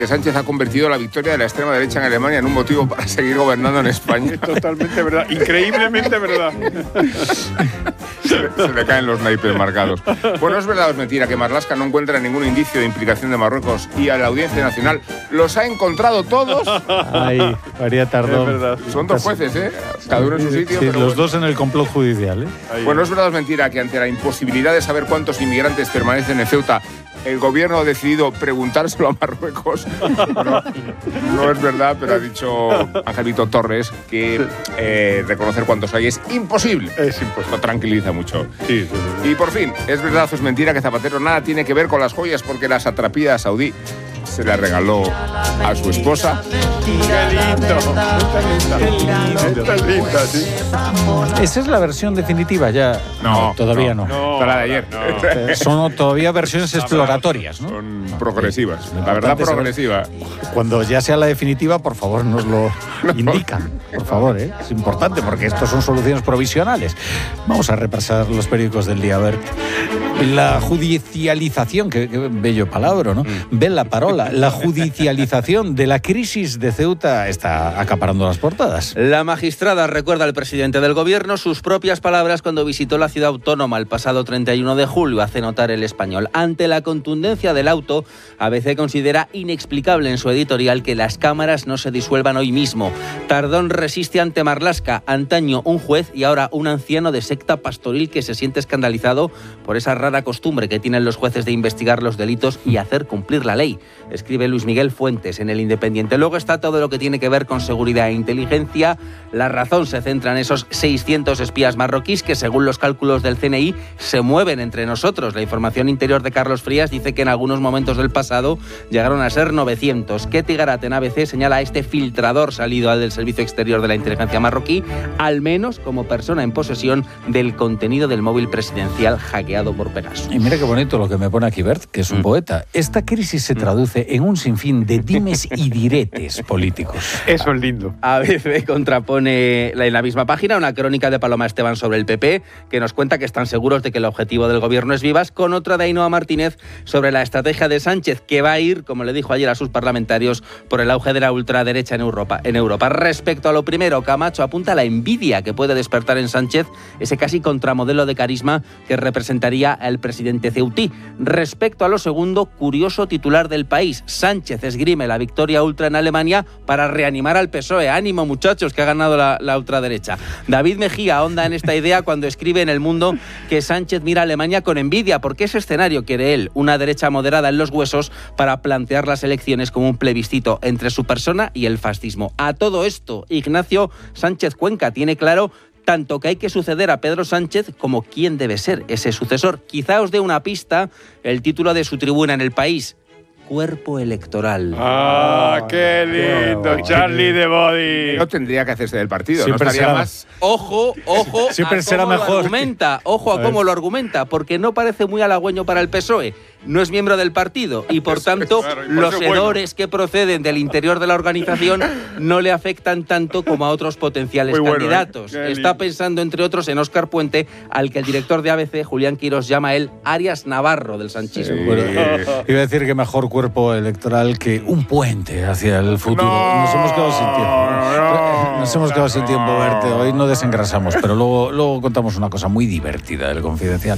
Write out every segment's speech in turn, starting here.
que Sánchez ha convertido la victoria de la extrema derecha en Alemania en un motivo para seguir gobernando en España. Totalmente verdad, increíblemente verdad. Se le caen los naipes marcados. Bueno, ¿es verdad o es mentira que Marlaska no encuentra ningún indicio de implicación de Marruecos y a la Audiencia Nacional los ha encontrado todos? Ay, María Tardón. Es verdad. Son dos jueces, ¿eh? Cada uno en su sitio. Sí, pero los bueno. dos en el complot judicial, ¿eh? Bueno, ¿es verdad o es mentira que ante la imposibilidad de saber cuántos inmigrantes permanecen en Ceuta, el gobierno ha decidido preguntárselo a Marruecos? No es verdad, pero ha dicho Angelito Torres que reconocer cuántos hay es imposible. Es imposible. Lo tranquiliza mucho. Sí. Y por fin, ¿es verdad o es mentira que Zapatero nada tiene que ver con las joyas porque la satrapía saudí se la regaló a su esposa? ¡Qué lindo! Está linda, sí. ¿Esa es la versión definitiva ya? No, todavía no. Fue la de ayer. Son todavía versiones exploratorias, ¿no? Son progresivas. Lo La verdad, importante es saber- progresiva. Cuando ya sea la definitiva, por favor, nos lo indican. Por favor, ¿eh? Es importante porque estos son soluciones provisionales. Vamos a repasar los periódicos del día. A ver, la judicialización, qué bello palabra, ¿no? Ven la parola. La judicialización de la crisis de Ceuta está acaparando las portadas. La magistrada recuerda al presidente del gobierno sus propias palabras cuando visitó la ciudad autónoma el pasado 31 de julio, hace notar El Español. Ante la contundencia del auto, ABC considera inexplicable en su editorial que las cámaras no se disuelvan hoy mismo. Tardón resiste ante Marlaska, antaño un juez y ahora un anciano de secta pastoril que se siente escandalizado por esa rara costumbre que tienen los jueces de investigar los delitos y hacer cumplir la ley. Escribe Luis Miguel Fuentes en El Independiente. Luego está todo lo que tiene que ver con seguridad e inteligencia. La razón se centra en esos 600 espías marroquíes que, según los cálculos del CNI, se mueven entre nosotros. La información interior de Carlos Frías dice que en algunos momentos del pasado llegaron a ser 900. Ketty Garat en ABC señala a este filtrador salido al del Servicio Exterior de la Inteligencia marroquí, al menos como persona en posesión del contenido del móvil presidencial hackeado por Pegasus. Y mira qué bonito lo que me pone aquí Bert, que es un poeta. Esta crisis se traduce en un sinfín de dimes y diretes políticos. Eso es lindo. ABC contrapone en la misma página una crónica de Paloma Esteban sobre el PP, que nos cuenta que están seguros de que el objetivo del gobierno es Vivas, con otra de Ainhoa Martínez sobre la estrategia de Sánchez, que va a ir, como le dijo ayer a sus parlamentarios, por el auge de la ultraderecha en Europa. Respecto a lo primero, Camacho apunta a la envidia que puede despertar en Sánchez ese casi contramodelo de carisma que representaría al presidente ceutí. Respecto a lo segundo, curioso titular del País: Sánchez esgrime la victoria ultra en Alemania para reanimar al PSOE. Ánimo, muchachos, que ha ganado la ultraderecha. David Mejía ahonda en esta idea cuando escribe en El Mundo que Sánchez mira a Alemania con envidia, porque ese escenario quiere él, una derecha moderada en los huesos, para plantear las elecciones como un plebiscito entre su persona y el fascismo. A todo esto, Ignacio Sánchez Cuenca tiene claro tanto que hay que suceder a Pedro Sánchez como quién debe ser ese sucesor. Quizá os dé una pista el título de su tribuna en El País: Cuerpo electoral. ¡Ah, qué lindo! Charlie de Body. No tendría que hacerse del partido, Siempre no estaría será más. Ojo Siempre a será cómo mejor lo argumenta, ojo a cómo lo argumenta, porque no parece muy halagüeño para el PSOE. No es miembro del partido y, por tanto, claro, y por los eso bueno. hedores que proceden del interior de la organización no le afectan tanto como a otros potenciales Muy bueno, candidatos. Qué Está lindo. pensando, entre otros, en Óscar Puente, al que el director de ABC, Julián Quirós, llama él Arias Navarro del sanchismo. Sí. Bueno, iba a decir que mejor cuerpo electoral que un puente hacia el futuro. Nos hemos quedado sin tiempo. Nos hemos quedado sin tiempo, Bert. Hoy no desengrasamos, pero luego contamos una cosa muy divertida del Confidencial.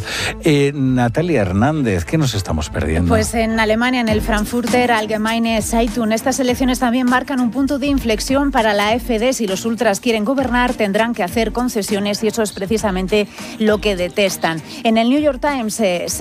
Natalia Hernández, ¿qué nos estamos perdiendo? Pues en Alemania, en el Frankfurter Allgemeine Zeitung, estas elecciones también marcan un punto de inflexión para la AfD. Si los ultras quieren gobernar, tendrán que hacer concesiones y eso es precisamente lo que detestan. En el New York Times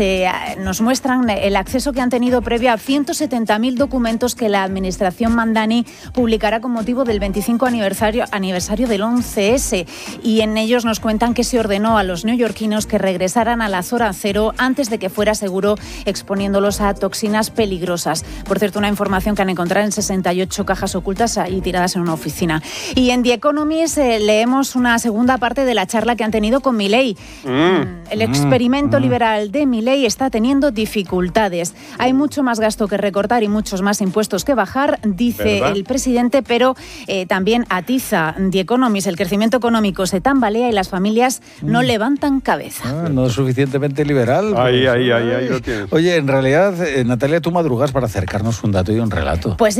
nos muestran el acceso que han tenido previo a 170.000 documentos que la administración Mandani publicará con motivo del 25 aniversario del 11S, y en ellos nos cuentan que se ordenó a los neoyorquinos que regresaran a la zona cero antes de que fuera seguro, exponiéndolos a toxinas peligrosas. Por cierto, una información que han encontrado en 68 cajas ocultas ahí tiradas en una oficina. Y en The Economist leemos una segunda parte de la charla que han tenido con Milei. El experimento liberal de Milei está teniendo dificultades. Hay mucho más gasto que recortar y muchos más impuestos que bajar, dice ¿verdad? el presidente, pero también atiza The Economist. El crecimiento económico se tambalea y las familias no levantan cabeza. No es suficientemente liberal. Ahí lo tienes. Oye, en realidad, Natalia, tú madrugas para acercarnos un dato y un relato. Pues